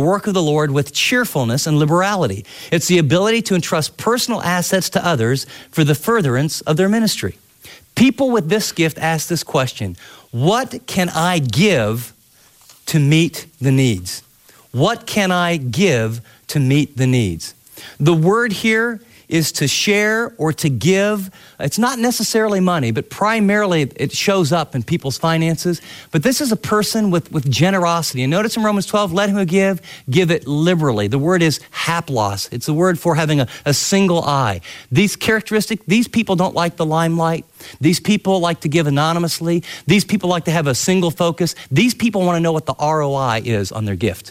work of the Lord with cheerfulness and liberality. It's the ability to entrust personal assets to others for the furtherance of their ministry. People with this gift ask this question: what can I give to meet the needs? What can I give to meet the needs? The word here is to share or to give. It's not necessarily money, but primarily it shows up in people's finances. But this is a person with generosity. And notice in Romans 12, let him who give it liberally. The word is haplos. It's the word for having a single eye. These characteristics, these people don't like the limelight. These people like to give anonymously. These people like to have a single focus. These people want to know what the ROI is on their gift.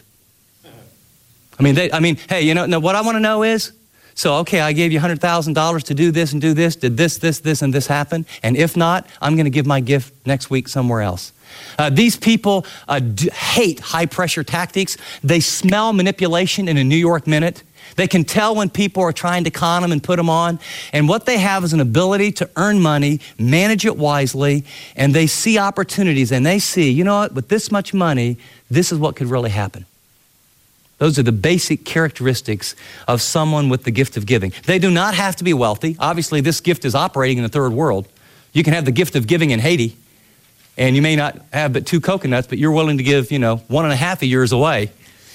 Hey, what I want to know is, so, okay, I gave you $100,000 to do this and do this. Did this, and this happen? And if not, I'm going to give my gift next week somewhere else. These people hate high-pressure tactics. They smell manipulation in a New York minute. They can tell when people are trying to con them and put them on. And what they have is an ability to earn money, manage it wisely, and they see opportunities, and they see, you know what, with this much money, this is what could really happen. Those are the basic characteristics of someone with the gift of giving. They do not have to be wealthy. Obviously, this gift is operating in the third world. You can have the gift of giving in Haiti, and you may not have but 2 coconuts, but you're willing to give, 1.5 of yours away.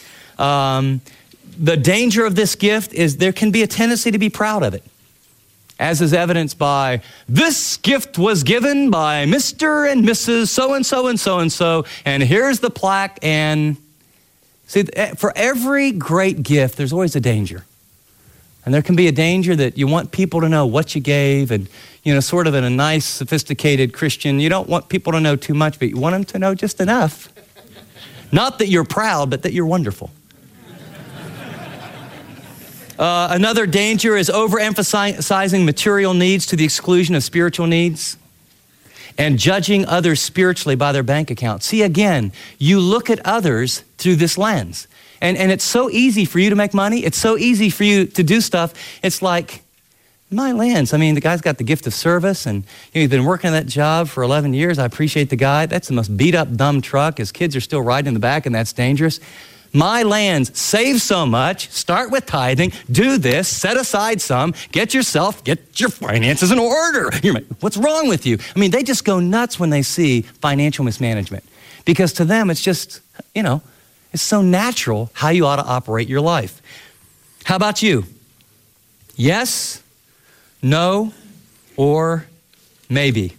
The danger of this gift is there can be a tendency to be proud of it, as is evidenced by, this gift was given by Mr. and Mrs. So-and-so and so-and-so, and here's the plaque, and... See, for every great gift, there's always a danger. And there can be a danger that you want people to know what you gave and, sort of in a nice, sophisticated Christian, you don't want people to know too much, but you want them to know just enough. Not that you're proud, but that you're wonderful. Another danger is overemphasizing material needs to the exclusion of spiritual needs, and judging others spiritually by their bank account. See, again, you look at others through this lens. And it's so easy for you to make money. It's so easy for you to do stuff. It's like, my lens. The guy's got the gift of service, and he's been working on that job for 11 years. I appreciate the guy. That's the most beat-up, dumb truck. His kids are still riding in the back, and that's dangerous. My lands, save so much, start with tithing, do this, set aside some, get your finances in order. You're like, what's wrong with you? They just go nuts when they see financial mismanagement, because to them it's just, it's so natural how you ought to operate your life. How about you? Yes, no, or maybe.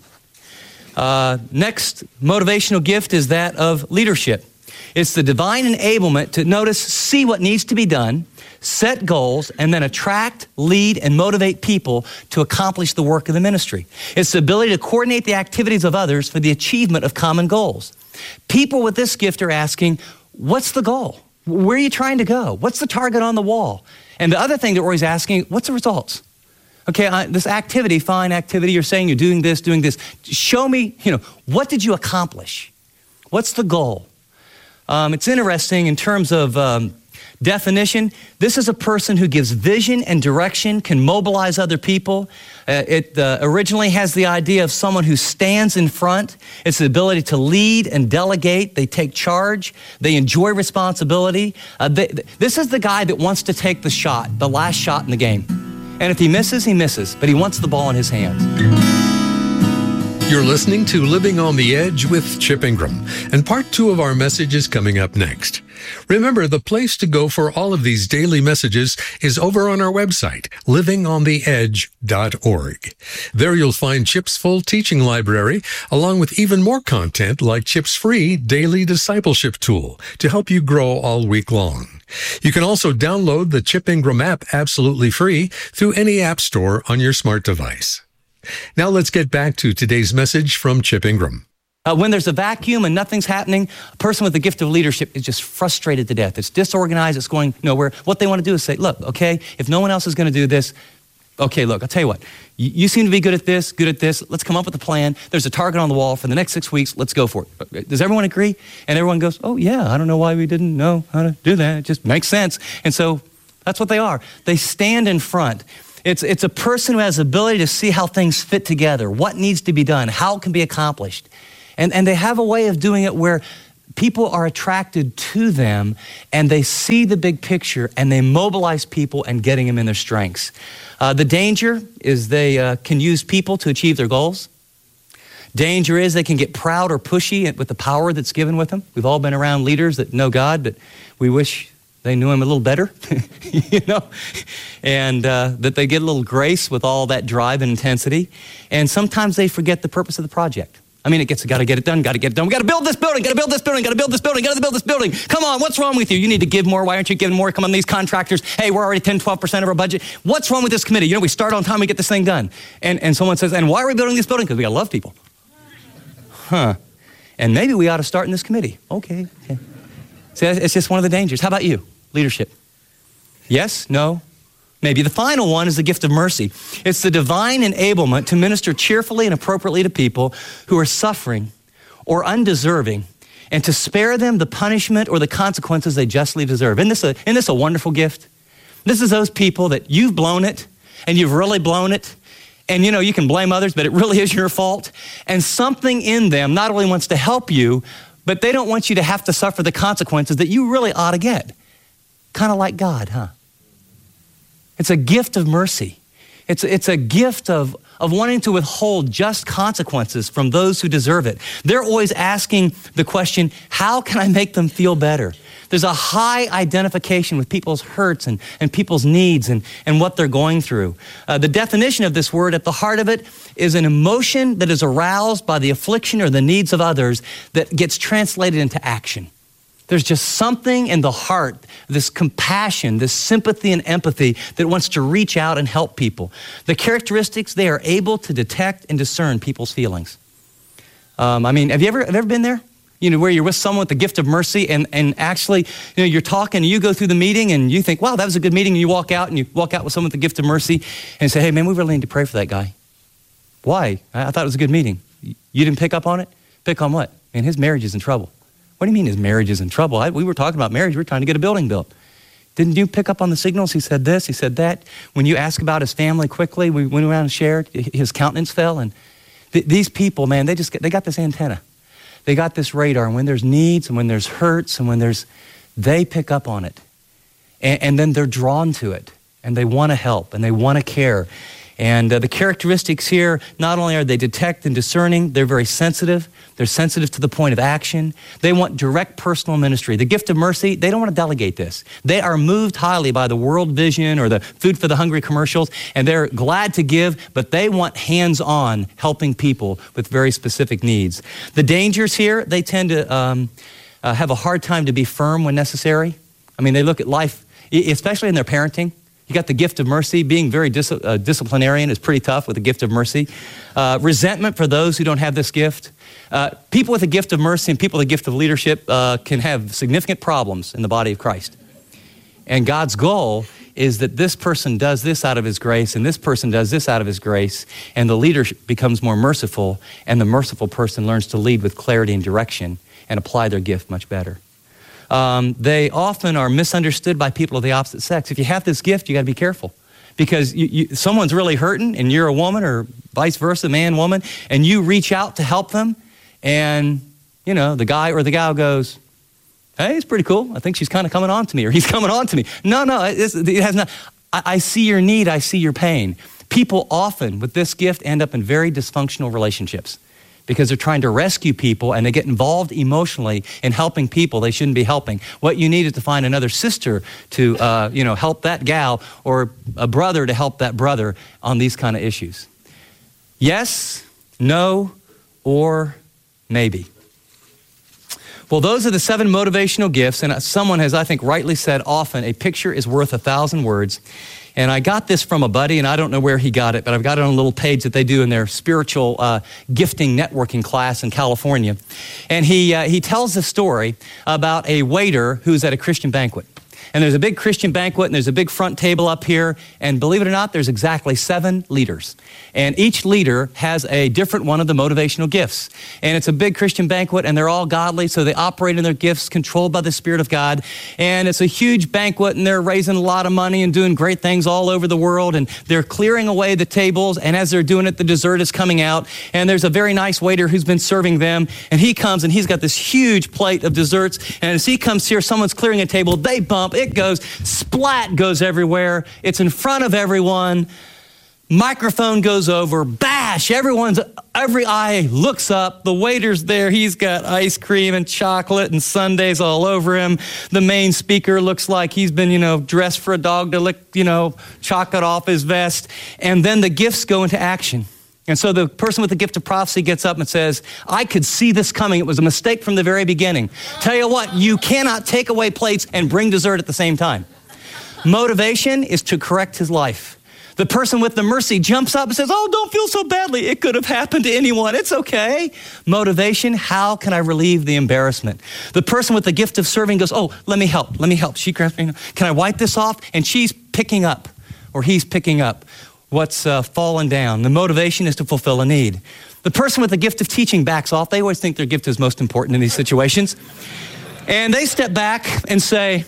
Next motivational gift is that of leadership. It's the divine enablement to see what needs to be done, set goals, and then attract, lead, and motivate people to accomplish the work of the ministry. It's the ability to coordinate the activities of others for the achievement of common goals. People with this gift are asking, what's the goal? Where are you trying to go? What's the target on the wall? And the other thing that we're always asking, what's the results? Okay, this activity, fine activity, you're saying you're doing this. Show me, what did you accomplish? What's the goal? It's interesting in terms of definition. This is a person who gives vision and direction, can mobilize other people. It originally has the idea of someone who stands in front. It's the ability to lead and delegate. They take charge. They enjoy responsibility. This is the guy that wants to take the last shot in the game. And if he misses, he misses, but he wants the ball in his hands. You're listening to Living on the Edge with Chip Ingram, and part 2 of our message is coming up next. Remember, the place to go for all of these daily messages is over on our website, livingontheedge.org. There you'll find Chip's full teaching library, along with even more content like Chip's free daily discipleship tool to help you grow all week long. You can also download the Chip Ingram app absolutely free through any app store on your smart device. Now let's get back to today's message from Chip Ingram. When there's a vacuum and nothing's happening, a person with the gift of leadership is just frustrated to death. It's disorganized. It's going nowhere. What they want to do is say, look, okay, if no one else is going to do this, okay, look, I'll tell you what. You seem to be good at this. Let's come up with a plan. There's a target on the wall for the next 6 weeks. Let's go for it. Does everyone agree? And everyone goes, oh, yeah, I don't know why we didn't know how to do that. It just makes sense. And so that's what they are. They stand in front. It's a person who has the ability to see how things fit together, what needs to be done, how it can be accomplished. And they have a way of doing it where people are attracted to them, and they see the big picture, and they mobilize people and getting them in their strengths. The danger is they can use people to achieve their goals. Danger is they can get proud or pushy with the power that's given with them. We've all been around leaders that know God, but we wish they knew him a little better, and that they get a little grace with all that drive and intensity. And sometimes they forget the purpose of the project. I mean, got to get it done, got to get it done. We got to build this building, got to build this building, got to build this building, got to build this building. Come on, what's wrong with you? You need to give more. Why aren't you giving more? Come on, these contractors. Hey, we're already 10, 12% of our budget. What's wrong with this committee? We start on time, we get this thing done. And someone says, and why are we building this building? Because we got to love people. And maybe we ought to start in this committee. Okay. See, it's just one of the dangers. How about you? Leadership. Yes? No? Maybe. The final one is the gift of mercy. It's the divine enablement to minister cheerfully and appropriately to people who are suffering or undeserving, and to spare them the punishment or the consequences they justly deserve. Isn't this a wonderful gift? This is those people that you've blown it, and you've really blown it, and you can blame others, but it really is your fault. And something in them not only wants to help you, but they don't want you to have to suffer the consequences that you really ought to get. Kind of like God, huh? It's a gift of mercy. It's a gift of wanting to withhold just consequences from those who deserve it. They're always asking the question, how can I make them feel better? There's a high identification with people's hurts and people's needs and what they're going through. The definition of this word at the heart of it is an emotion that is aroused by the affliction or the needs of others that gets translated into action. There's just something in the heart, this compassion, this sympathy and empathy that wants to reach out and help people. The characteristics, they are able to detect and discern people's feelings. Have you ever been there? Where you're with someone with the gift of mercy and actually, you're talking and you go through the meeting and you think, wow, that was a good meeting. And you walk out with someone with the gift of mercy and say, hey, man, we really need to pray for that guy. Why? I thought it was a good meeting. You didn't pick up on it? Pick on what? Man, his marriage is in trouble. What do you mean his marriage is in trouble? We were talking about marriage. We were trying to get a building built. Didn't you pick up on the signals? He said this, he said that. When you ask about his family quickly, we went around and shared, his countenance fell. And these people, man, they got this antenna. They got this radar. And when there's needs and when there's hurts and they pick up on it. And then they're drawn to it. And they want to help and they want to care. And the characteristics here, not only are they detect and discerning, they're very sensitive. They're sensitive to the point of action. They want direct personal ministry. The gift of mercy, they don't want to delegate this. They are moved highly by the World Vision or the Food for the Hungry commercials, and they're glad to give, but they want hands-on helping people with very specific needs. The dangers here, they tend to have a hard time to be firm when necessary. They look at life, especially in their parenting. You got the gift of mercy. Being very disciplinarian is pretty tough with the gift of mercy. Resentment for those who don't have this gift. People with a gift of mercy and people with a gift of leadership can have significant problems in the body of Christ. And God's goal is that this person does this out of his grace and this person does this out of his grace, and the leader becomes more merciful, and the merciful person learns to lead with clarity and direction and apply their gift much better. They often are misunderstood by people of the opposite sex. If you have this gift, you got to be careful, because someone's really hurting and you're a woman, or vice versa, man, woman, and you reach out to help them, and the guy or the gal goes, hey, it's pretty cool. I think she's kind of coming on to me, or he's coming on to me. No, it has not. I see your need. I see your pain. People often with this gift end up in very dysfunctional relationships, because they're trying to rescue people and they get involved emotionally in helping people they shouldn't be helping. What you need is to find another sister to, help that gal, or a brother to help that brother on these kind of issues. Yes, no, or maybe. Well, those are the 7 motivational gifts, and someone has, I think, rightly said often, a picture is worth 1,000 words. And I got this from a buddy, and I don't know where he got it, but I've got it on a little page that they do in their spiritual gifting networking class in California. And he tells a story about a waiter who's at a Christian banquet. And there's a big Christian banquet, and there's a big front table up here. And believe it or not, there's exactly 7 leaders. And each leader has a different one of the motivational gifts. And it's a big Christian banquet, and they're all godly, so they operate in their gifts controlled by the Spirit of God. And it's a huge banquet, and they're raising a lot of money and doing great things all over the world. And they're clearing away the tables, and as they're doing it, the dessert is coming out. And there's a very nice waiter who's been serving them. And he comes, and he's got this huge plate of desserts. And as he comes here, someone's clearing a table. They bump. It goes, splat goes everywhere. It's in front of everyone. Microphone goes over. Bash. Every eye looks up. The waiter's there. He's got ice cream and chocolate and sundaes all over him. The main speaker looks like he's been, dressed for a dog to lick, chocolate off his vest. And then the gifts go into action. And so the person with the gift of prophecy gets up and says, I could see this coming. It was a mistake from the very beginning. Tell you what, you cannot take away plates and bring dessert at the same time. Motivation is to correct his life. The person with the mercy jumps up and says, oh, don't feel so badly. It could have happened to anyone. It's okay. Motivation, how can I relieve the embarrassment? The person with the gift of serving goes, oh, let me help. She grabs me. Can I wipe this off? And she's picking up, or he's picking up what's fallen down. The motivation is to fulfill a need. The person with the gift of teaching backs off. They always think their gift is most important in these situations. And they step back and say,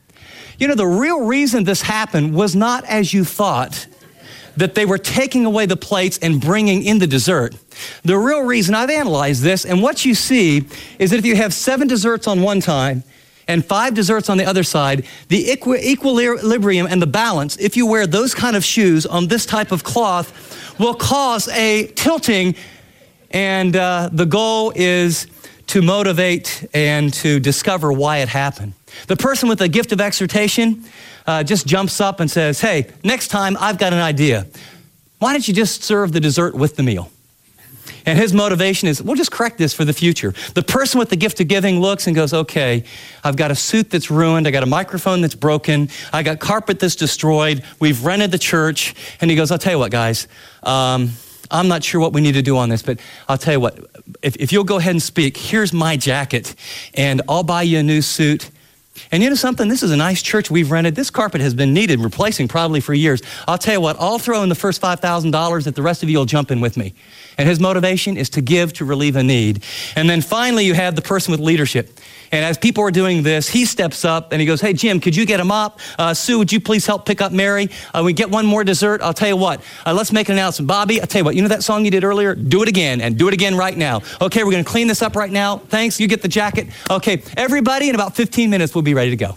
the real reason this happened was not as you thought, that they were taking away the plates and bringing in the dessert. The real reason, I've analyzed this, and what you see is that if you have 7 desserts on one time and 5 desserts on the other side, the equilibrium and the balance, if you wear those kind of shoes on this type of cloth, will cause a tilting. And the goal is to motivate and to discover why it happened. The person with the gift of exhortation just jumps up and says, hey, next time I've got an idea. Why don't you just serve the dessert with the meal? And his motivation is, we'll just correct this for the future. The person with the gift of giving looks and goes, okay, I've got a suit that's ruined. I got a microphone that's broken. I got carpet that's destroyed. We've rented the church. And he goes, I'll tell you what, guys, I'm not sure what we need to do on this, but I'll tell you what, if you'll go ahead and speak, here's my jacket, and I'll buy you a new suit. And you know something? This is a nice church we've rented. This carpet has been needed replacing probably for years. I'll tell you what, I'll throw in the first $5,000 that the rest of you will jump in with me. And his motivation is to give to relieve a need. And then finally you have the person with leadership. And as people are doing this, he steps up and he goes, hey, Jim, could you get him up? Sue, would you please help pick up Mary? We get one more dessert. I'll tell you what, let's make an announcement. Bobby, I'll tell you what, you know that song you did earlier? Do it again, and do it again right now. Okay, we're going to clean this up right now. Thanks, you get the jacket. Okay, everybody, in about 15 minutes, we'll be ready to go.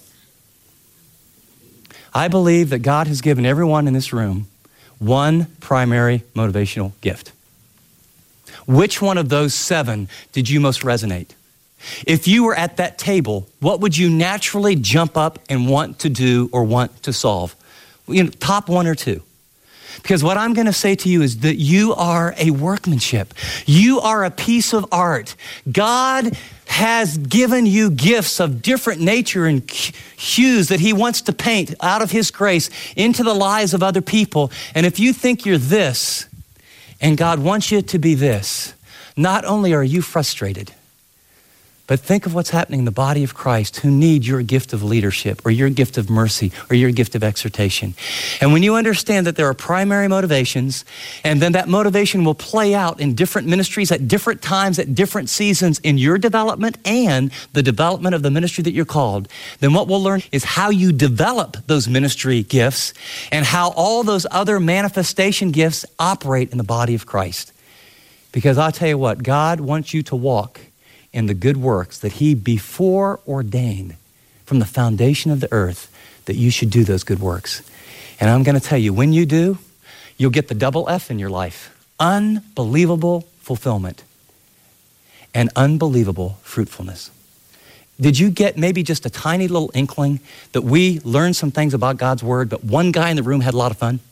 I believe that God has given everyone in this room one primary motivational gift. Which one of those 7 did you most resonate? If you were at that table, what would you naturally jump up and want to do or want to solve? Top 1 or 2. Because what I'm going to say to you is that you are a workmanship. You are a piece of art. God has given you gifts of different nature and hues that he wants to paint out of his grace into the lives of other people. And if you think you're this, and God wants you to be this, not only are you frustrated, but think of what's happening in the body of Christ who need your gift of leadership or your gift of mercy or your gift of exhortation. And when you understand that there are primary motivations, and then that motivation will play out in different ministries at different times, at different seasons in your development and the development of the ministry that you're called, then what we'll learn is how you develop those ministry gifts and how all those other manifestation gifts operate in the body of Christ. Because I'll tell you what, God wants you to walk in the good works that he before ordained from the foundation of the earth that you should do those good works. And I'm going to tell you, when you do, you'll get the double F in your life. Unbelievable fulfillment and unbelievable fruitfulness. Did you get maybe just a tiny little inkling that we learned some things about God's word, but one guy in the room had a lot of fun?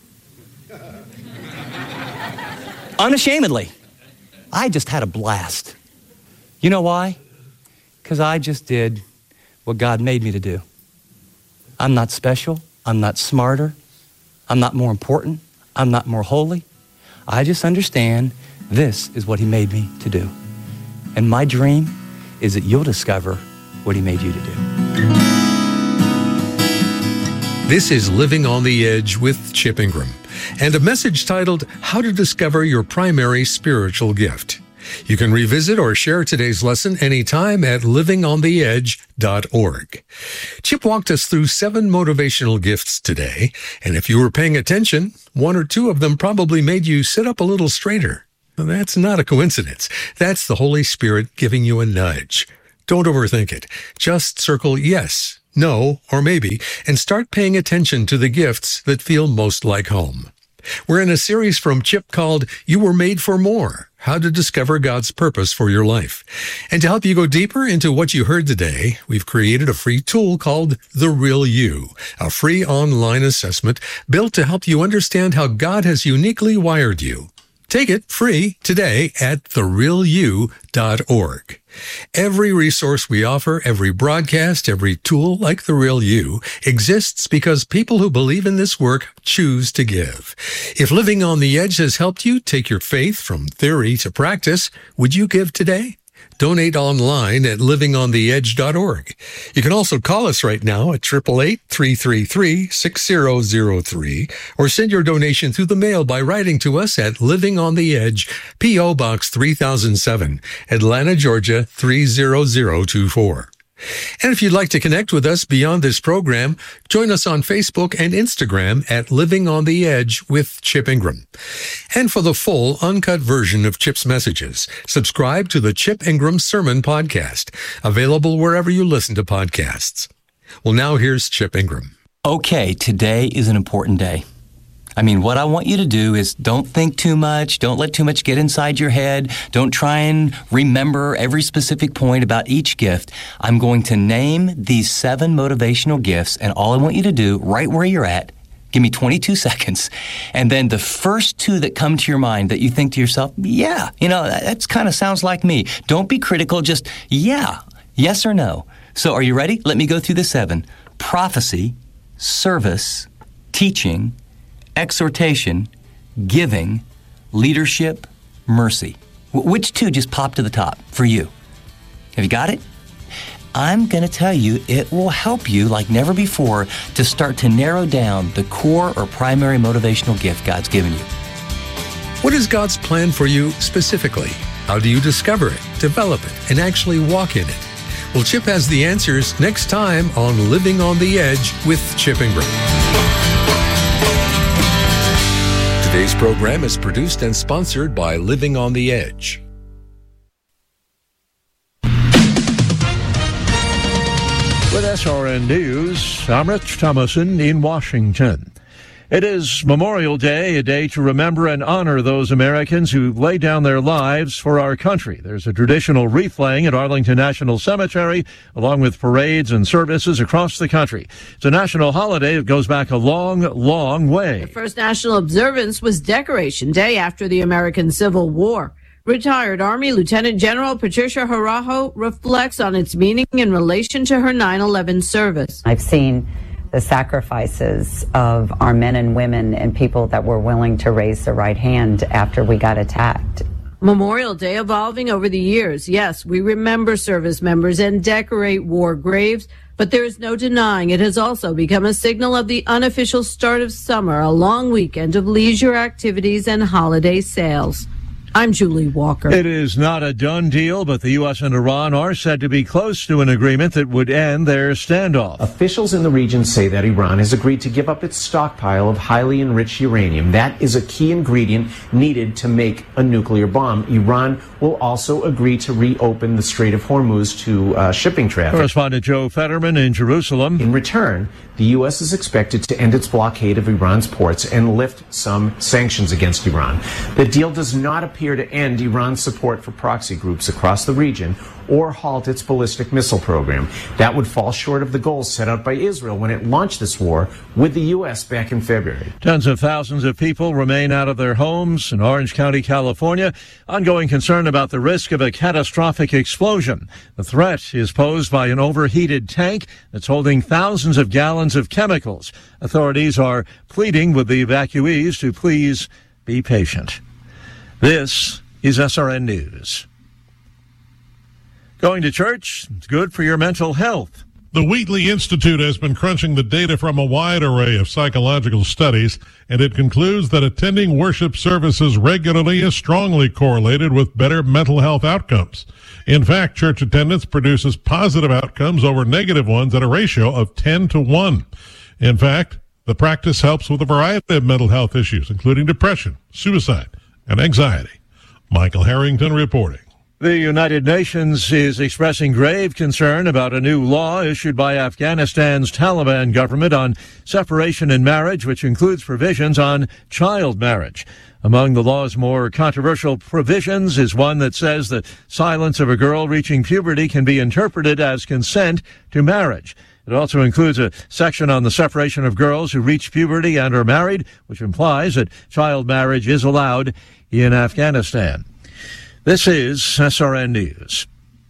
Unashamedly. I just had a blast. You know why? Because I just did what God made me to do. I'm not special. I'm not smarter. I'm not more important. I'm not more holy. I just understand this is what he made me to do. And my dream is that you'll discover what he made you to do. This is Living on the Edge with Chip Ingram, and a message titled, How to Discover Your Primary Spiritual Gift. You can revisit or share today's lesson anytime at livingontheedge.org. Chip walked us through 7 motivational gifts today, and if you were paying attention, 1 or 2 of them probably made you sit up a little straighter. That's not a coincidence. That's the Holy Spirit giving you a nudge. Don't overthink it. Just circle yes, no, or maybe, and start paying attention to the gifts that feel most like home. We're in a series from Chip called You Were Made for More, How to Discover God's Purpose for Your Life. And to help you go deeper into what you heard today, we've created a free tool called The Real You, a free online assessment built to help you understand how God has uniquely wired you. Take it free today at therealyou.org. Every resource we offer, every broadcast, every tool like The Real You exists because people who believe in this work choose to give. If Living on the Edge has helped you take your faith from theory to practice, would you give today? Donate online at livingontheedge.org. You can also call us right now at 888-333-6003 or send your donation through the mail by writing to us at Living on the Edge, P.O. Box 3007, Atlanta, Georgia 30024. And if you'd like to connect with us beyond this program, join us on Facebook and Instagram at Living on the Edge with Chip Ingram. And for the full, uncut version of Chip's messages, subscribe to the Chip Ingram Sermon Podcast, available wherever you listen to podcasts. Well, now here's Chip Ingram. Okay, today is an important day. I mean, what I want you to do is don't think too much. Don't let too much get inside your head. Don't try and remember every specific point about each gift. I'm going to name these 7 motivational gifts, and all I want you to do, right where you're at, give me 22 seconds, and then the first 2 that come to your mind that you think to yourself, yeah, that kind of sounds like me. Don't be critical, just yeah, yes or no. So are you ready? Let me go through the 7. Prophecy, service, teaching, exhortation, giving, leadership, mercy. Which 2 just popped to the top for you? Have you got it? I'm going to tell you it will help you like never before to start to narrow down the core or primary motivational gift God's given you. What is God's plan for you specifically? How do you discover it, develop it, and actually walk in it? Well, Chip has the answers next time on Living on the Edge with Chip Ingram. Today's program is produced and sponsored by Living on the Edge. With SRN News, I'm Rich Thomason in Washington. It is Memorial Day, a day to remember and honor those Americans who laid down their lives for our country. There's a traditional wreath laying at Arlington National Cemetery, along with parades and services across the country. It's a national holiday that goes back a long, long way. The first national observance was Decoration Day after the American Civil War. Retired Army Lieutenant General Patricia Harajo reflects on its meaning in relation to her 9/11 service. I've seen the sacrifices of our men and women and people that were willing to raise the right hand after we got attacked. Memorial Day evolving over the years. Yes, we remember service members and decorate war graves, but there is no denying it has also become a signal of the unofficial start of summer, a long weekend of leisure activities and holiday sales. I'm Julie Walker. It is not a done deal, but the U.S. and Iran are said to be close to an agreement that would end their standoff. Officials in the region say that Iran has agreed to give up its stockpile of highly enriched uranium. That is a key ingredient needed to make a nuclear bomb. Iran will also agree to reopen the Strait of Hormuz to shipping traffic. Correspondent Joe Fetterman in Jerusalem. In return, the U.S. is expected to end its blockade of Iran's ports and lift some sanctions against Iran. The deal does not appear to end Iran's support for proxy groups across the region or halt its ballistic missile program. That would fall short of the goals set out by Israel when it launched this war with the U.S. back in February. Tens of thousands of people remain out of their homes in Orange County, California. Ongoing concern about the risk of a catastrophic explosion. The threat is posed by an overheated tank that's holding thousands of gallons of chemicals. Authorities are pleading with the evacuees to please be patient. This is SRN News. Going to church is good for your mental health. The Wheatley Institute has been crunching the data from a wide array of psychological studies, and it concludes that attending worship services regularly is strongly correlated with better mental health outcomes. In fact, church attendance produces positive outcomes over negative ones at a ratio of 10-1. In fact, the practice helps with a variety of mental health issues, including depression, suicide, and anxiety. Michael Harrington reporting. The United Nations is expressing grave concern about a new law issued by Afghanistan's Taliban government on separation in marriage, which includes provisions on child marriage. Among the law's more controversial provisions is one that says the silence of a girl reaching puberty can be interpreted as consent to marriage. It also includes a section on the separation of girls who reach puberty and are married, which implies that child marriage is allowed in Afghanistan. This is SRN News.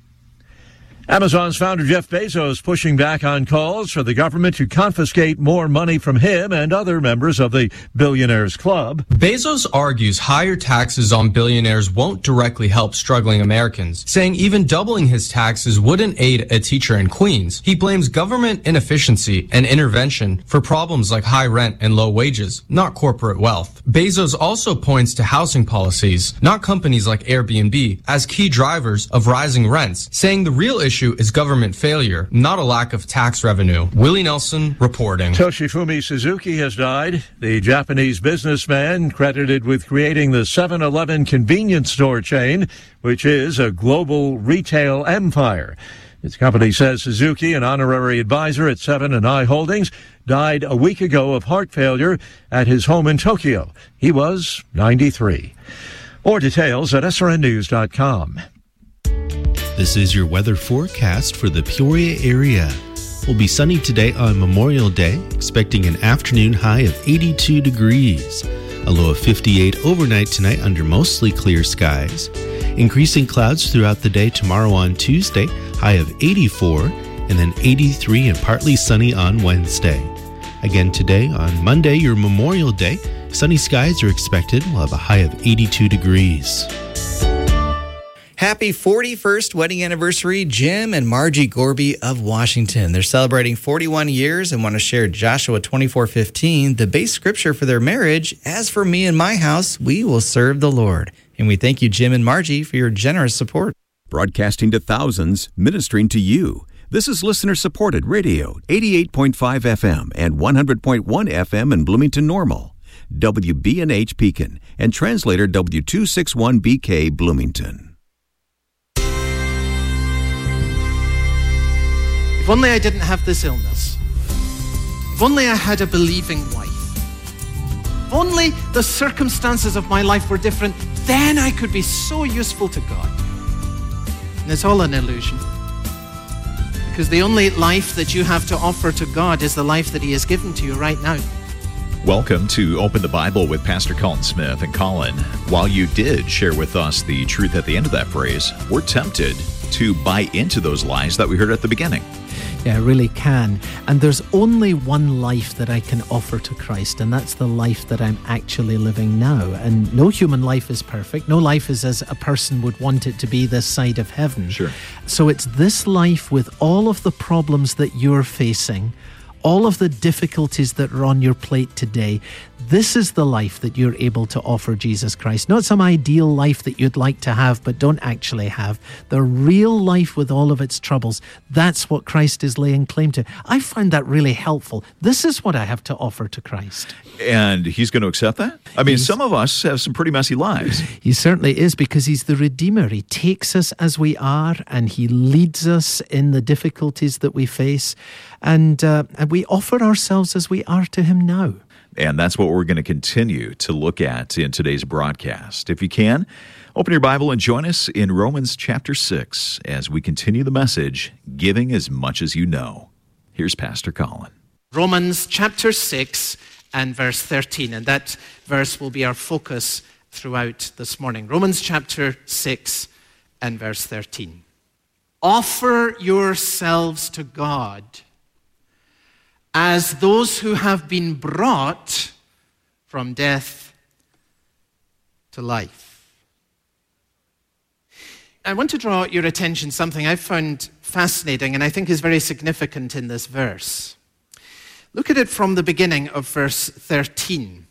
Amazon's founder Jeff Bezos pushing back on calls for the government to confiscate more money from him and other members of the Billionaires Club. Bezos argues higher taxes on billionaires won't directly help struggling Americans, saying even doubling his taxes wouldn't aid a teacher in Queens. He blames government inefficiency and intervention for problems like high rent and low wages, not corporate wealth. Bezos also points to housing policies, not companies like Airbnb, as key drivers of rising rents, saying the real issue is government failure, not a lack of tax revenue. Willie Nelson reporting. Toshifumi Suzuki has died. The Japanese businessman credited with creating the 7-Eleven convenience store chain, which is a global retail empire. Its company says Suzuki, an honorary advisor at Seven & I Holdings, died a week ago of heart failure at his home in Tokyo. He was 93. More details at srnnews.com. This is your weather forecast for the Peoria area. We'll be sunny today on Memorial Day, expecting an afternoon high of 82 degrees. A low of 58 overnight tonight under mostly clear skies. Increasing clouds throughout the day tomorrow on Tuesday, high of 84, and then 83 and partly sunny on Wednesday. Again today on Monday, your Memorial Day, sunny skies are expected. We'll have a high of 82 degrees. Happy 41st wedding anniversary, Jim and Margie Gorby of Washington. They're celebrating 41 years and want to share Joshua 24:15, the base scripture for their marriage. As for me and my house, we will serve the Lord. And we thank you, Jim and Margie, for your generous support. Broadcasting to thousands, ministering to you. This is listener-supported radio, 88.5 FM and 100.1 FM in Bloomington Normal, WBNH Pekin, and translator W261BK Bloomington. If only I didn't have this illness. If only I had a believing wife. If only the circumstances of my life were different, then I could be so useful to God. And it's all an illusion. Because the only life that you have to offer to God is the life that He has given to you right now. Welcome to Open the Bible with Pastor Colin Smith. And Colin, while you did share with us the truth at the end of that phrase, we're tempted to buy into those lies that we heard at the beginning. Yeah, I really can. And there's only one life that I can offer to Christ, and that's the life that I'm actually living now. And no human life is perfect. No life is as a person would want it to be this side of heaven. Sure. So it's this life with all of the problems that you're facing, all of the difficulties that are on your plate today. This is the life that you're able to offer Jesus Christ. Not some ideal life that you'd like to have but don't actually have. The real life with all of its troubles. That's what Christ is laying claim to. I find that really helpful. This is what I have to offer to Christ. And He's going to accept that? I mean, some of us have some pretty messy lives. He certainly is, because He's the Redeemer. He takes us as we are, and He leads us in the difficulties that we face. And we offer ourselves as we are to Him now. And that's what we're going to continue to look at in today's broadcast. If you can, open your Bible and join us in Romans chapter 6 as we continue the message, Giving as Much as You Know. Here's Pastor Colin. Romans chapter 6 and verse 13. And that verse will be our focus throughout this morning. Romans chapter 6 and verse 13. Offer yourselves to God as those who have been brought from death to life. I want to draw your attention to something I found fascinating and I think is very significant in this verse. Look at it from the beginning of verse 13.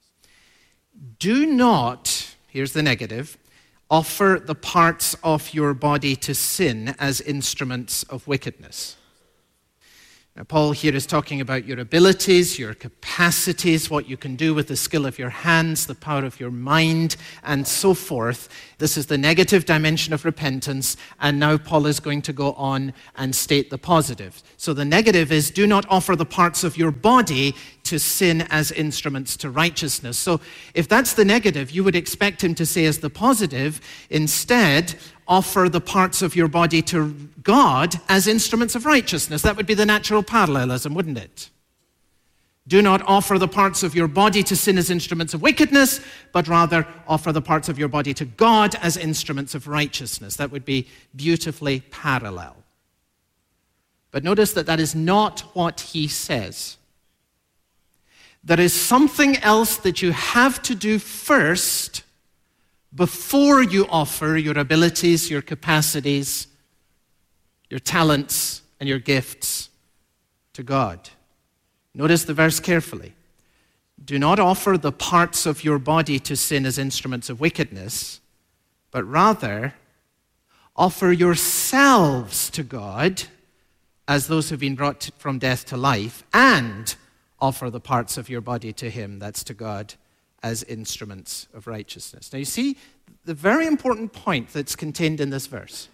Do not, here's the negative, offer the parts of your body to sin as instruments of wickedness. Now, Paul here is talking about your abilities, your capacities, what you can do with the skill of your hands, the power of your mind, and so forth. This is the negative dimension of repentance, and now Paul is going to go on and state the positive. So the negative is, do not offer the parts of your body to sin as instruments to righteousness. So if that's the negative, you would expect him to say as the positive, instead, offer the parts of your body to God as instruments of righteousness. That would be the natural parallelism, wouldn't it? Do not offer the parts of your body to sin as instruments of wickedness, but rather offer the parts of your body to God as instruments of righteousness. That would be beautifully parallel. But notice that that is not what he says. There is something else that you have to do first before you offer your abilities, your capacities, your talents, and your gifts to God. Notice the verse carefully. Do not offer the parts of your body to sin as instruments of wickedness, but rather offer yourselves to God as those who have been brought from death to life, and offer the parts of your body to him, that's to God, as instruments of righteousness. Now you see the very important point that's contained in this verse.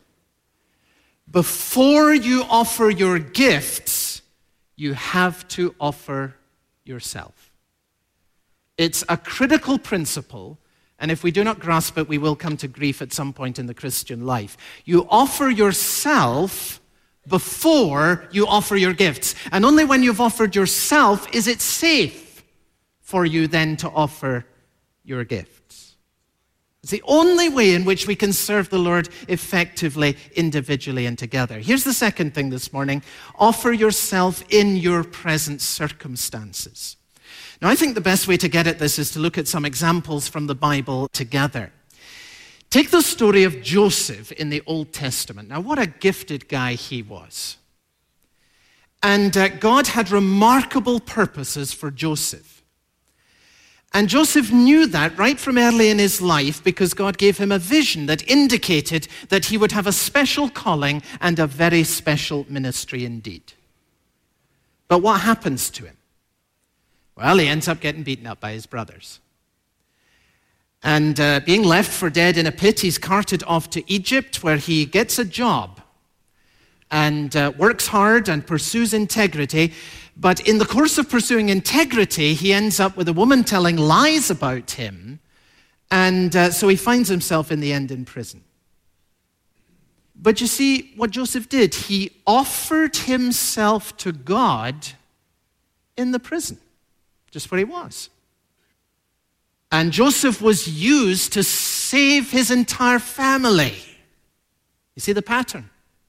Before you offer your gifts, you have to offer yourself. It's a critical principle, and if we do not grasp it, we will come to grief at some point in the Christian life. You offer yourself before you offer your gifts. And only when you've offered yourself is it safe for you then to offer your gifts. It's the only way in which we can serve the Lord effectively, individually, and together. Here's the second thing this morning. Offer yourself in your present circumstances. Now, I think the best way to get at this is to look at some examples from the Bible together. Take the story of Joseph in the Old Testament. Now, what a gifted guy he was. And God had remarkable purposes for Joseph. And Joseph knew that right from early in his life because God gave him a vision that indicated that he would have a special calling and a very special ministry indeed. But what happens to him? Well, he ends up getting beaten up by his brothers. And being left for dead in a pit, he's carted off to Egypt where he gets a job and works hard and pursues integrity. But in the course of pursuing integrity, he ends up with a woman telling lies about him. And so he finds himself in the end in prison. But you see what Joseph did. He offered himself to God in the prison, just where he was. And Joseph was used to save his entire family. You see the pattern?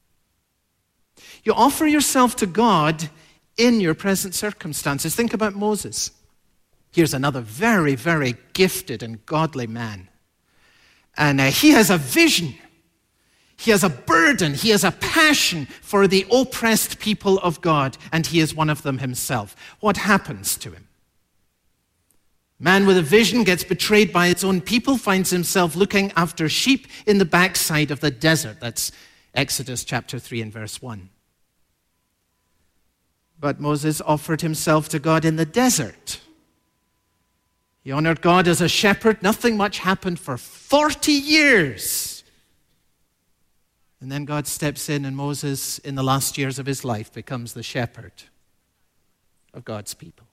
You offer yourself to God in your present circumstances. Think about Moses. Here's another very, very gifted and godly man. And he has a vision. He has a burden. He has a passion for the oppressed people of God. And he is one of them himself. What happens to him? Man with a vision gets betrayed by his own people, finds himself looking after sheep in the backside of the desert. That's Exodus chapter 3 and verse 1. But Moses offered himself to God in the desert. He honored God as a shepherd. Nothing much happened for 40 years. And then God steps in, and Moses, in the last years of his life, becomes the shepherd of God's people.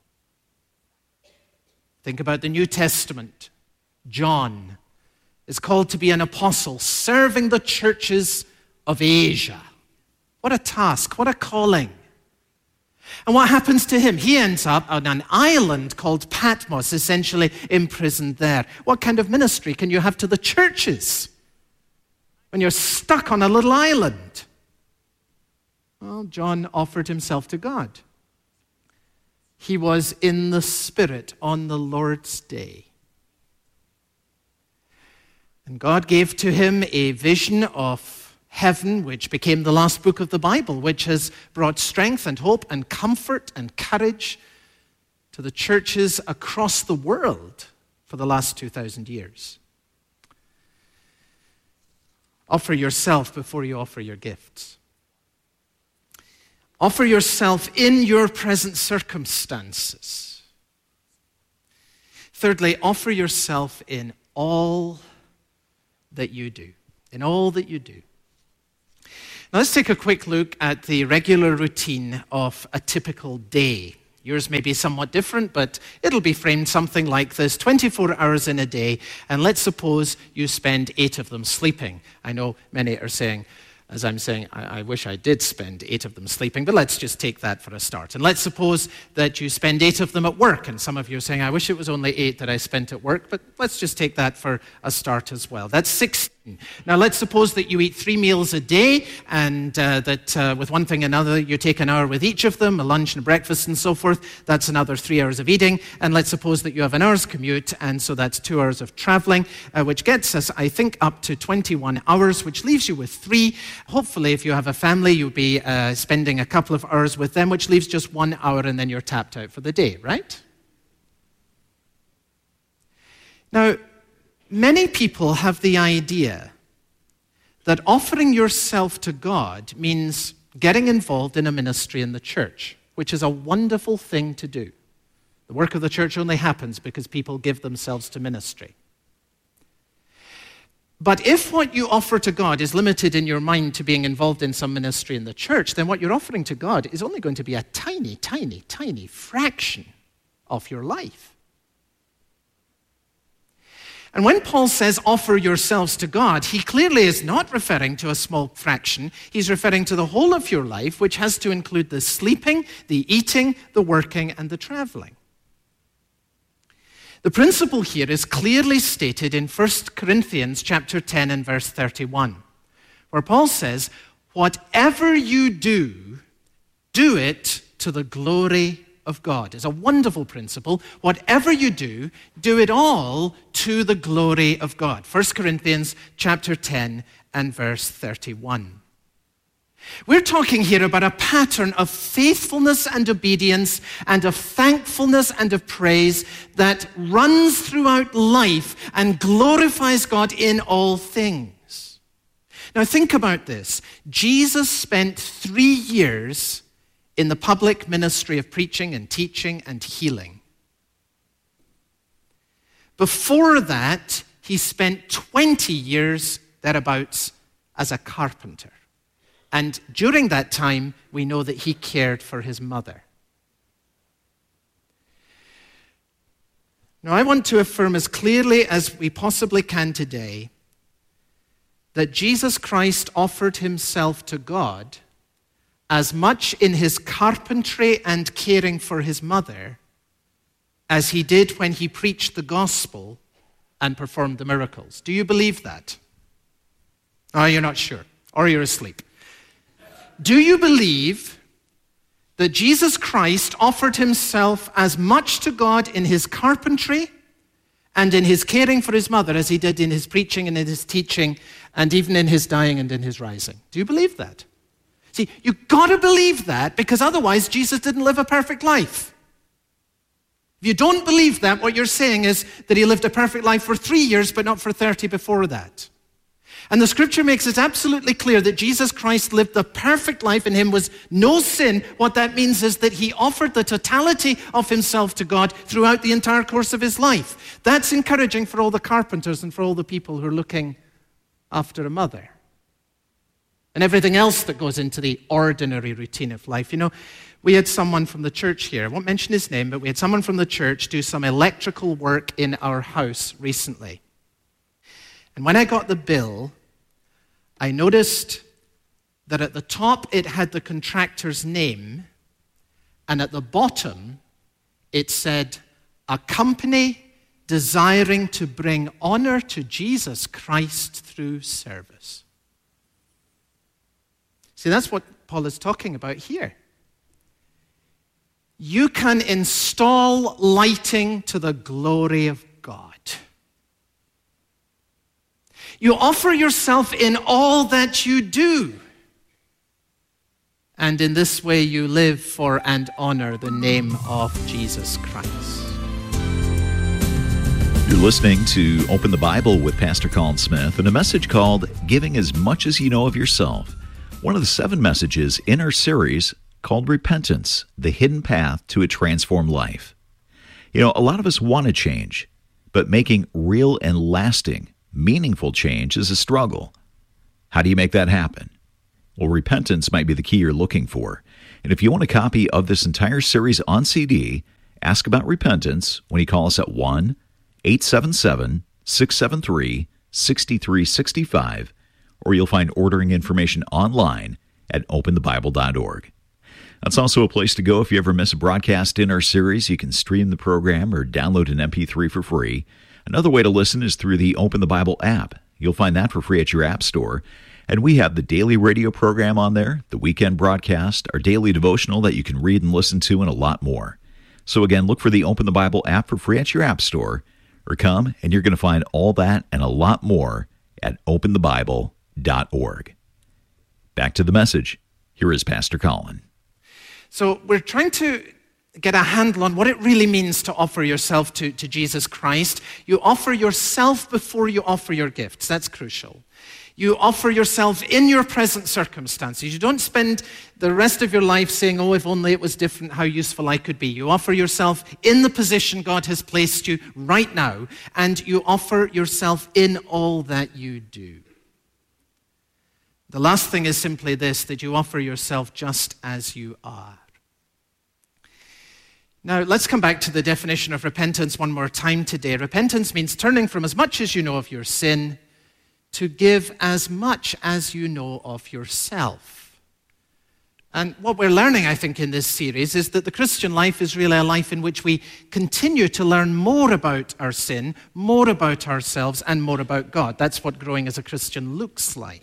Think about the New Testament. John is called to be an apostle, serving the churches of Asia. What a task, what a calling. And what happens to him? He ends up on an island called Patmos, essentially imprisoned there. What kind of ministry can you have to the churches when you're stuck on a little island? Well, John offered himself to God. He was in the Spirit on the Lord's day. And God gave to him a vision of heaven, which became the last book of the Bible, which has brought strength and hope and comfort and courage to the churches across the world for the last 2,000 years. Offer yourself before you offer your gifts. Offer yourself in your present circumstances. Thirdly, offer yourself in all that you do. In all that you do. Now let's take a quick look at the regular routine of a typical day. Yours may be somewhat different, but it'll be framed something like this: 24 hours in a day, and let's suppose you spend 8 of them sleeping. I know many are saying, as I'm saying, I wish I did spend 8 of them sleeping, but let's just take that for a start. And let's suppose that you spend 8 of them at work, and some of you are saying, I wish it was only 8 that I spent at work, but let's just take that for a start as well. That's 16. Now let's suppose that you eat 3 meals a day, and that with one thing and another you take an hour with each of them, a lunch and a breakfast and so forth. That's another 3 hours of eating. And let's suppose that you have an hour's commute, and so that's 2 hours of traveling, which gets us, I think, up to 21 hours, which leaves you with 3. Hopefully, if you have a family, you'll be spending a couple of hours with them, which leaves just 1 hour, and then you're tapped out for the day, right? Now, many people have the idea that offering yourself to God means getting involved in a ministry in the church, which is a wonderful thing to do. The work of the church only happens because people give themselves to ministry. But if what you offer to God is limited in your mind to being involved in some ministry in the church, then what you're offering to God is only going to be a tiny, tiny, tiny fraction of your life. And when Paul says offer yourselves to God, he clearly is not referring to a small fraction. He's referring to the whole of your life, which has to include the sleeping, the eating, the working, and the traveling. The principle here is clearly stated in 1 Corinthians chapter 10 and verse 31, where Paul says, whatever you do, do it to the glory of God. It's a wonderful principle. Whatever you do, do it all to the glory of God. 1 Corinthians chapter 10 and verse 31. We're talking here about a pattern of faithfulness and obedience and of thankfulness and of praise that runs throughout life and glorifies God in all things. Now think about this. Jesus spent 3 years in the public ministry of preaching and teaching and healing. Before that, he spent 20 years thereabouts as a carpenter. And during that time, we know that he cared for his mother. Now, I want to affirm as clearly as we possibly can today that Jesus Christ offered himself to God as much in his carpentry and caring for his mother as he did when he preached the gospel and performed the miracles. Do you believe that? Oh, you're not sure, or you're asleep. Do you believe that Jesus Christ offered himself as much to God in his carpentry and in his caring for his mother as he did in his preaching and in his teaching and even in his dying and in his rising? Do you believe that? See, you've got to believe that, because otherwise Jesus didn't live a perfect life. If you don't believe that, what you're saying is that he lived a perfect life for 3 years, but not for 30 before that. And the scripture makes it absolutely clear that Jesus Christ lived the perfect life. In him was no sin. What that means is that he offered the totality of himself to God throughout the entire course of his life. That's encouraging for all the carpenters and for all the people who are looking after a mother. And everything else that goes into the ordinary routine of life. You know, we had someone from the church here, I won't mention his name, but we had someone from the church do some electrical work in our house recently. And when I got the bill, I noticed that at the top it had the contractor's name, and at the bottom it said, a company desiring to bring honor to Jesus Christ through service. See, that's what Paul is talking about here. You can install lighting to the glory of God. You offer yourself in all that you do. And in this way you live for and honor the name of Jesus Christ. You're listening to Open the Bible with Pastor Colin Smith and a message called Giving as Much as You Know of Yourself. One of the 7 messages in our series called Repentance, the Hidden Path to a Transformed Life. You know, a lot of us want to change, but making real and lasting, meaningful change is a struggle. How do you make that happen? Well, repentance might be the key you're looking for. And if you want a copy of this entire series on CD, ask about repentance when you call us at 1-877-673-6365, or you'll find ordering information online at openthebible.org. That's also a place to go if you ever miss a broadcast in our series. You can stream the program or download an MP3 for free. Another way to listen is through the Open the Bible app. You'll find that for free at your app store. And we have the daily radio program on there, the weekend broadcast, our daily devotional that you can read and listen to, and a lot more. So again, look for the Open the Bible app for free at your app store, or come and you're going to find all that and a lot more at openthebible.org. Back to the message. Here is Pastor Colin. So we're trying to get a handle on what it really means to offer yourself to Jesus Christ. You offer yourself before you offer your gifts. That's crucial. You offer yourself in your present circumstances. You don't spend the rest of your life saying, oh, if only it was different, how useful I could be. You offer yourself in the position God has placed you right now, and you offer yourself in all that you do. The last thing is simply this, that you offer yourself just as you are. Now, let's come back to the definition of repentance one more time today. Repentance means turning from as much as you know of your sin to give as much as you know of yourself. And what we're learning, I think, in this series is that the Christian life is really a life in which we continue to learn more about our sin, more about ourselves, and more about God. That's what growing as a Christian looks like.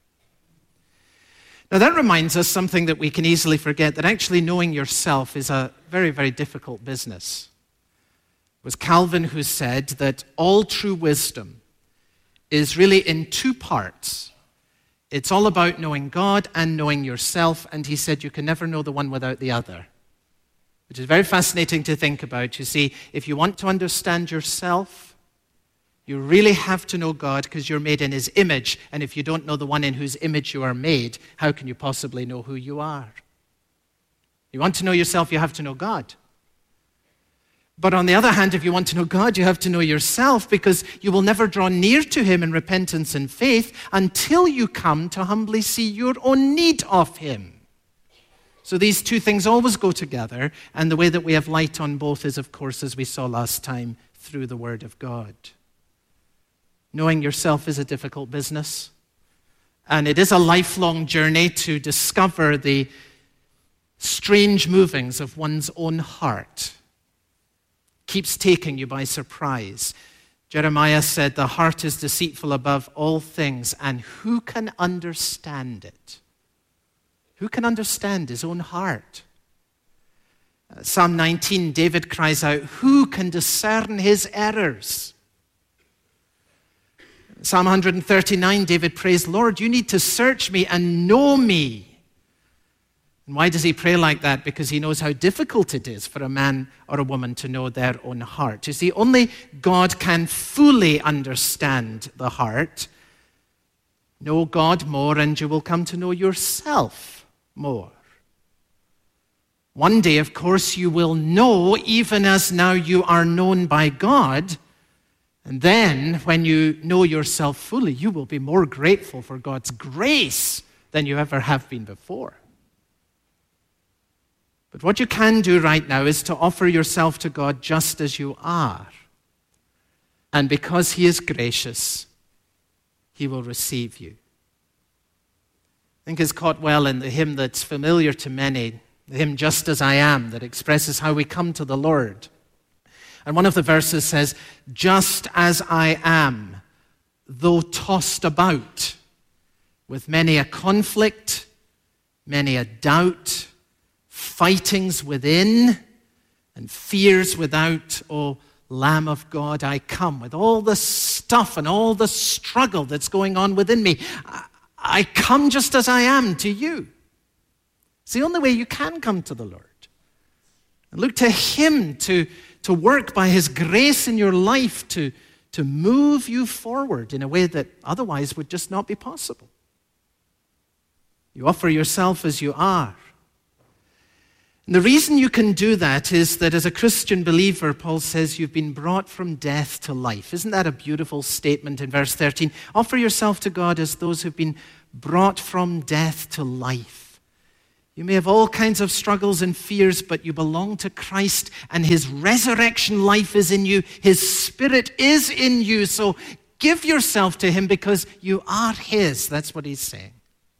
Now, that reminds us something that we can easily forget, that actually knowing yourself is a very, very difficult business. It was Calvin who said that all true wisdom is really in 2 parts. It's all about knowing God and knowing yourself, and he said you can never know the one without the other, which is very fascinating to think about. You see, if you want to understand yourself, you really have to know God, because you're made in his image, and if you don't know the one in whose image you are made, how can you possibly know who you are? You want to know yourself, you have to know God. But on the other hand, if you want to know God, you have to know yourself, because you will never draw near to him in repentance and faith until you come to humbly see your own need of him. So these 2 things always go together, and the way that we have light on both is, of course, as we saw last time, through the Word of God. Knowing yourself is a difficult business, and it is a lifelong journey to discover the strange movings of one's own heart. Keeps taking you by surprise. Jeremiah said, the heart is deceitful above all things, and who can understand it? Who can understand his own heart? Psalm 19, David cries out, who can discern his errors? Psalm 139, David prays, Lord, you need to search me and know me. And why does he pray like that? Because he knows how difficult it is for a man or a woman to know their own heart. You see, only God can fully understand the heart. Know God more and you will come to know yourself more. One day, of course, you will know even as now you are known by God. And then, when you know yourself fully, you will be more grateful for God's grace than you ever have been before. But what you can do right now is to offer yourself to God just as you are. And because he is gracious, he will receive you. I think it's caught well in the hymn that's familiar to many, the hymn Just As I Am, that expresses how we come to the Lord. And one of the verses says, just as I am, though tossed about with many a conflict, many a doubt, fightings within and fears without, oh, Lamb of God, I come with all the stuff and all the struggle that's going on within me. I come just as I am to you. It's the only way you can come to the Lord. And look to Him to work by His grace in your life to move you forward in a way that otherwise would just not be possible. You offer yourself as you are. And the reason you can do that is that as a Christian believer, Paul says, you've been brought from death to life. Isn't that a beautiful statement in verse 13? Offer yourself to God as those who've been brought from death to life. You may have all kinds of struggles and fears, but you belong to Christ and His resurrection life is in you. His Spirit is in you. So give yourself to Him because you are His. That's what he's saying.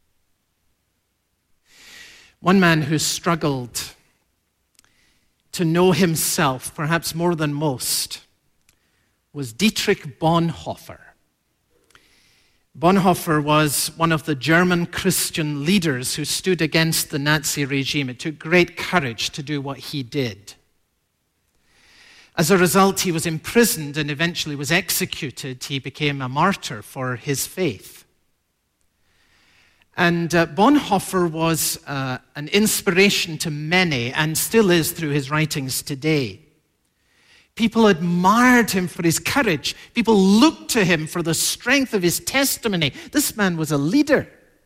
One man who struggled to know himself, perhaps more than most, was Dietrich Bonhoeffer. Bonhoeffer was one of the German Christian leaders who stood against the Nazi regime. It took great courage to do what he did. As a result, he was imprisoned and eventually was executed. He became a martyr for his faith. And Bonhoeffer was an inspiration to many and still is through his writings today. People admired him for his courage. People looked to him for the strength of his testimony. This man was a leader.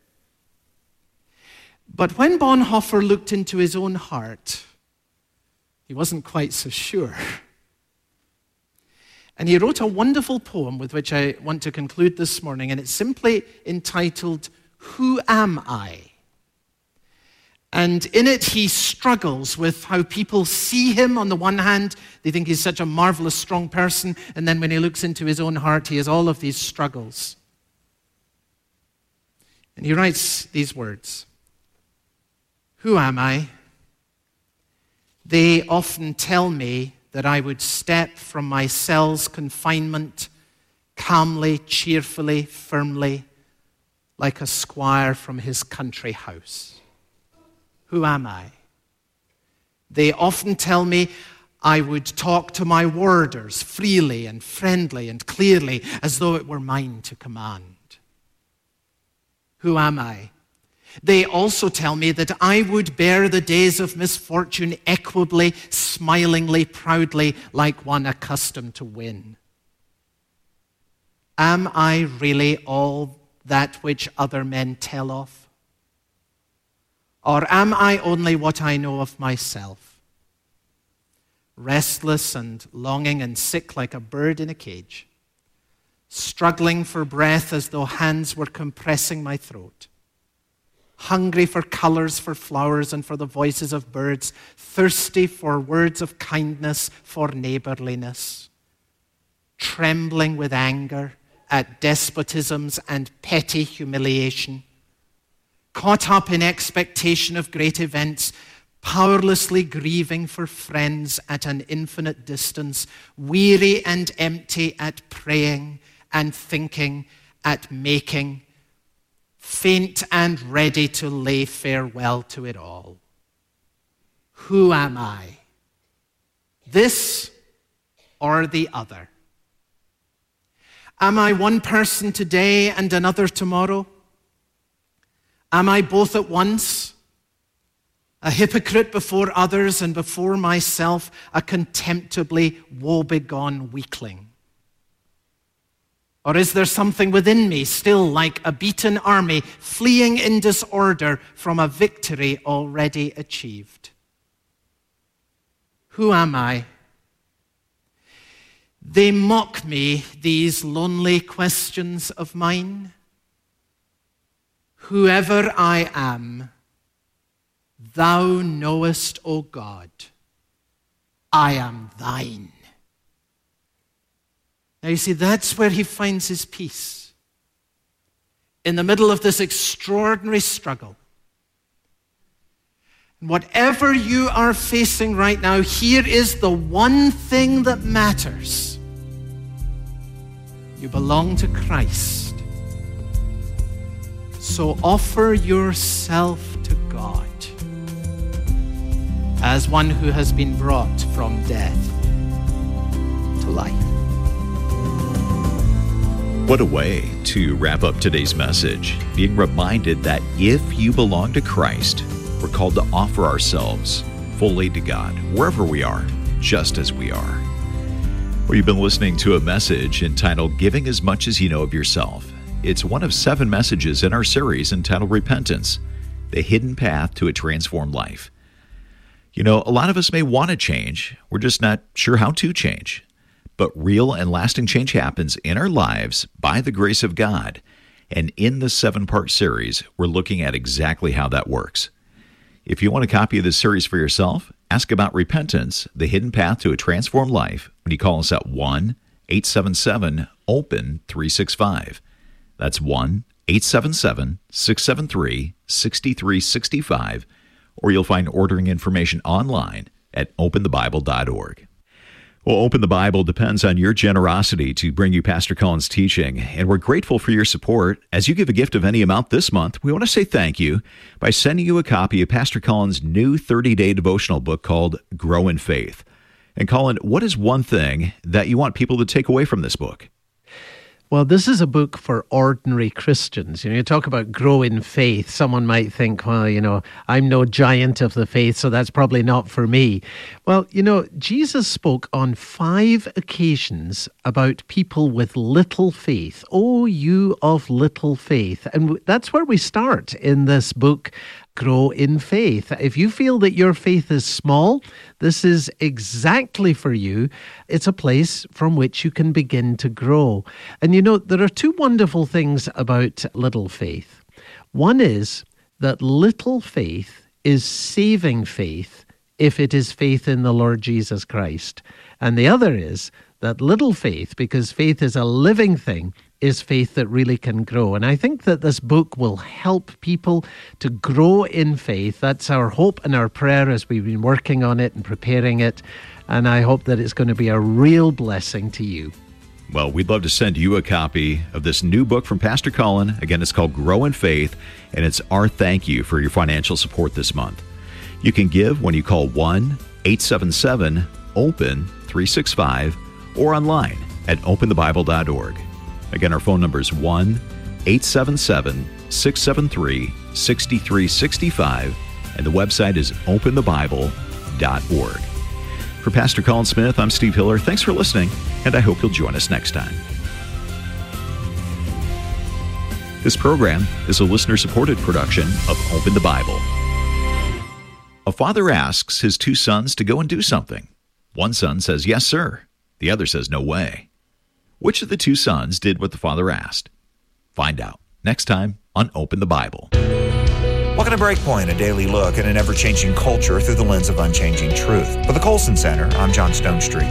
But when Bonhoeffer looked into his own heart, he wasn't quite so sure. And he wrote a wonderful poem with which I want to conclude this morning, and it's simply entitled, Who Am I? And in it, he struggles with how people see him. On the one hand, they think he's such a marvelous, strong person. And then when he looks into his own heart, he has all of these struggles. And he writes these words. Who am I? They often tell me that I would step from my cell's confinement calmly, cheerfully, firmly, like a squire from his country house. Who am I? They often tell me I would talk to my warders freely and friendly and clearly as though it were mine to command. Who am I? They also tell me that I would bear the days of misfortune equably, smilingly, proudly, like one accustomed to win. Am I really all that which other men tell of? Or am I only what I know of myself? Restless and longing and sick like a bird in a cage, struggling for breath as though hands were compressing my throat, hungry for colors, for flowers, and for the voices of birds, thirsty for words of kindness, for neighborliness, trembling with anger at despotisms and petty humiliation, caught up in expectation of great events, powerlessly grieving for friends at an infinite distance, weary and empty at praying and thinking, at making, faint and ready to lay farewell to it all. Who am I? This or the other? Am I one person today and another tomorrow? Am I both at once? A hypocrite before others and before myself, a contemptibly woebegone weakling? Or is there something within me still like a beaten army fleeing in disorder from a victory already achieved? Who am I? They mock me, these lonely questions of mine. Whoever I am, thou knowest, O God, I am thine. Now you see, that's where he finds his peace. In the middle of this extraordinary struggle. And whatever you are facing right now, here is the one thing that matters. You belong to Christ. So offer yourself to God as one who has been brought from death to life. What a way to wrap up today's message, being reminded that if you belong to Christ, we're called to offer ourselves fully to God, wherever we are, just as we are. Well, you've been listening to a message entitled Giving as Much as You Know of Yourself. It's one of 7 messages in our series entitled Repentance, the hidden path to a transformed life. You know, a lot of us may want to change. We're just not sure how to change. But real and lasting change happens in our lives by the grace of God. And in this 7-part series, we're looking at exactly how that works. If you want a copy of this series for yourself, ask about Repentance, the hidden path to a transformed life, when you call us at 1-877-OPEN-365. That's 1-877-673-6365, or you'll find ordering information online at openthebible.org. Well, Open the Bible depends on your generosity to bring you Pastor Cullen's teaching, and we're grateful for your support. As you give a gift of any amount this month, we want to say thank you by sending you a copy of Pastor Cullen's new 30-day devotional book called Grow in Faith. And Cullen, what is one thing that you want people to take away from this book? Well, this is a book for ordinary Christians. You talk about grow in faith. Someone might think, well, I'm no giant of the faith, so that's probably not for me. Well, Jesus spoke on 5 occasions about people with little faith. Oh, you of little faith. And that's where we start in this book, Grow in Faith. If you feel that your faith is small, this is exactly for you. It's a place from which you can begin to grow. And there are 2 wonderful things about little faith. One is that little faith is saving faith if it is faith in the Lord Jesus Christ. And the other is that little faith, because faith is a living thing, is faith that really can grow. And I think that this book will help people to grow in faith. That's our hope and our prayer as we've been working on it and preparing it. And I hope that it's going to be a real blessing to you. Well, we'd love to send you a copy of this new book from Pastor Cullen. Again, it's called Grow in Faith, and it's our thank you for your financial support this month. You can give when you call 1-877-OPEN-365 or online at openthebible.org. Again, our phone number is 1-877-673-6365, and the website is openthebible.org. For Pastor Cullen Smith, I'm Steve Hiller. Thanks for listening, and I hope you'll join us next time. This program is a listener-supported production of Open the Bible. A father asks his 2 sons to go and do something. One son says, "Yes, sir." The other says, "No way." Which of the 2 sons did what the father asked? Find out next time on Open the Bible. Welcome to Breakpoint, a daily look at an ever-changing culture through the lens of unchanging truth. For the Colson Center, I'm John Stonestreet.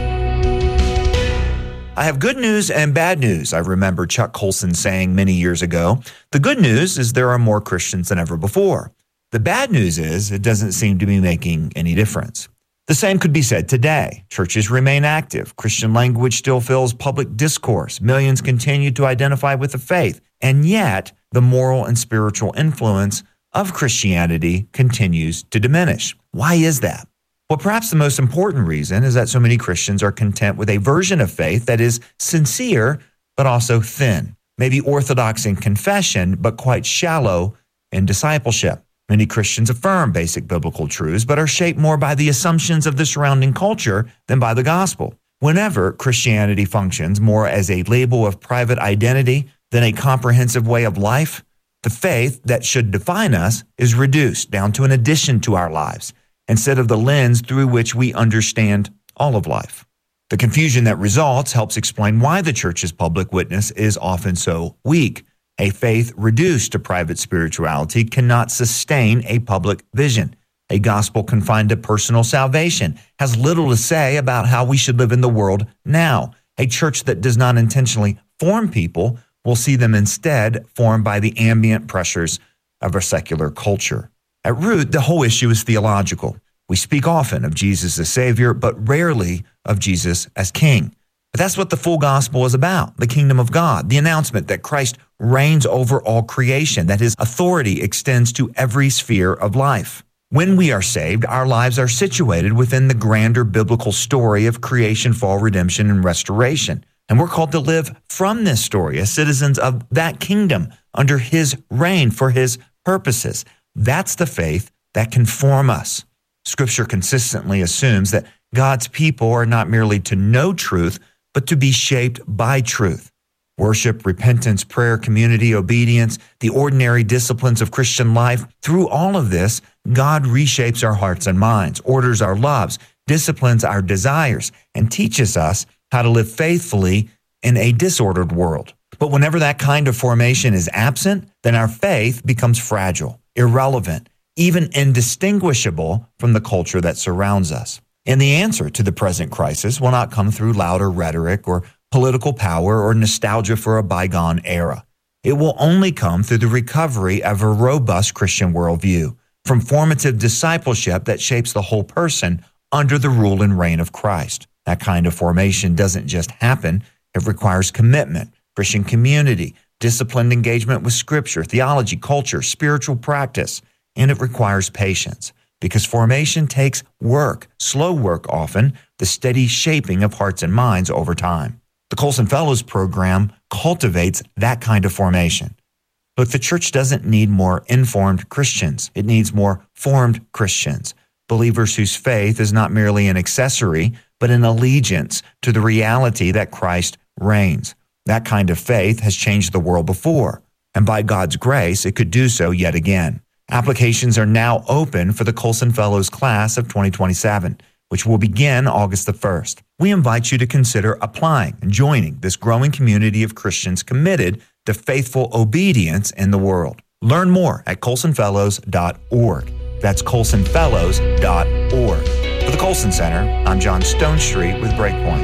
I have good news and bad news, I remember Chuck Colson saying many years ago. The good news is there are more Christians than ever before. The bad news is it doesn't seem to be making any difference. The same could be said today. Churches remain active. Christian language still fills public discourse. Millions continue to identify with the faith. And yet, the moral and spiritual influence of Christianity continues to diminish. Why is that? Well, perhaps the most important reason is that so many Christians are content with a version of faith that is sincere, but also thin. Maybe orthodox in confession, but quite shallow in discipleship. Many Christians affirm basic biblical truths, but are shaped more by the assumptions of the surrounding culture than by the gospel. Whenever Christianity functions more as a label of private identity than a comprehensive way of life, the faith that should define us is reduced down to an addition to our lives, instead of the lens through which we understand all of life. The confusion that results helps explain why the church's public witness is often so weak. A faith reduced to private spirituality cannot sustain a public vision. A gospel confined to personal salvation has little to say about how we should live in the world now. A church that does not intentionally form people will see them instead formed by the ambient pressures of our secular culture. At root, the whole issue is theological. We speak often of Jesus as Savior, but rarely of Jesus as King. But that's what the full gospel is about, the kingdom of God, the announcement that Christ reigns over all creation, that his authority extends to every sphere of life. When we are saved, our lives are situated within the grander biblical story of creation, fall, redemption, and restoration. And we're called to live from this story as citizens of that kingdom under his reign for his purposes. That's the faith that can form us. Scripture consistently assumes that God's people are not merely to know truth, but to be shaped by truth. Worship, repentance, prayer, community, obedience, the ordinary disciplines of Christian life. Through all of this, God reshapes our hearts and minds, orders our loves, disciplines our desires, and teaches us how to live faithfully in a disordered world. But whenever that kind of formation is absent, then our faith becomes fragile, irrelevant, even indistinguishable from the culture that surrounds us. And the answer to the present crisis will not come through louder rhetoric or political power or nostalgia for a bygone era. It will only come through the recovery of a robust Christian worldview, from formative discipleship that shapes the whole person under the rule and reign of Christ. That kind of formation doesn't just happen. It requires commitment, Christian community, disciplined engagement with Scripture, theology, culture, spiritual practice, and it requires patience. Because formation takes work, slow work often, the steady shaping of hearts and minds over time. The Colson Fellows program cultivates that kind of formation. Look, the church doesn't need more informed Christians. It needs more formed Christians, believers whose faith is not merely an accessory, but an allegiance to the reality that Christ reigns. That kind of faith has changed the world before, and by God's grace, it could do so yet again. Applications are now open for the Colson Fellows class of 2027, which will begin August the 1st. We invite you to consider applying and joining this growing community of Christians committed to faithful obedience in the world. Learn more at colsonfellows.org. That's colsonfellows.org. For the Colson Center, I'm John Stonestreet with Breakpoint.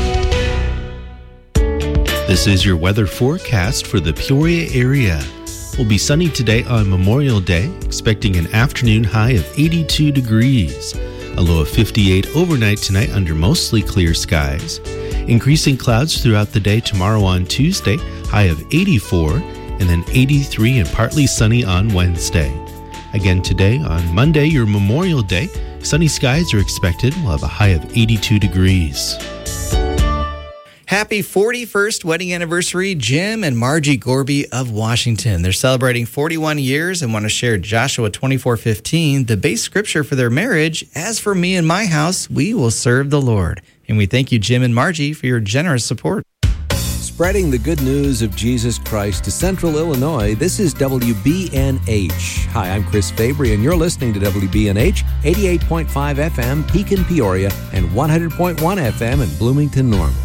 This is your weather forecast for the Peoria area. We'll be sunny today on Memorial Day, expecting an afternoon high of 82 degrees. A low of 58 overnight tonight under mostly clear skies. Increasing clouds throughout the day tomorrow on Tuesday, high of 84, and then 83 and partly sunny on Wednesday. Again today on Monday, your Memorial Day, sunny skies are expected. We'll have a high of 82 degrees. Happy 41st wedding anniversary, Jim and Margie Gorby of Washington. They're celebrating 41 years and want to share Joshua 24:15, the base scripture for their marriage. As for me and my house, we will serve the Lord. And we thank you, Jim and Margie, for your generous support. Spreading the good news of Jesus Christ to Central Illinois, this is WBNH. Hi, I'm Chris Fabry, and you're listening to WBNH, 88.5 FM, Pekin, Peoria, and 100.1 FM in Bloomington, Normal.